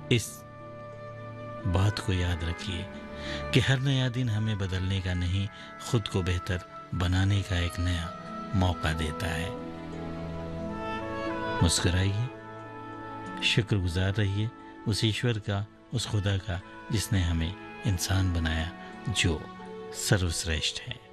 इस बात को याद रखिए कि हर नया दिन हमें बदलने का नहीं, खुद को बेहतर बनाने का एक नया मौका देता है। मुस्कुराइए, शुक्रगुजार रहिए उस ईश्वर का, उस खुदा का जिसने हमें इंसान बनाया, जो सर्वश्रेष्ठ है।